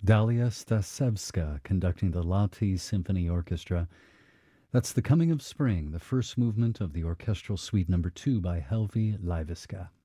Dalia Stasevska conducting the Lahti Symphony Orchestra. That's The Coming of Spring, the first movement of the Orchestral Suite No. 2 by Helvi Leiviska.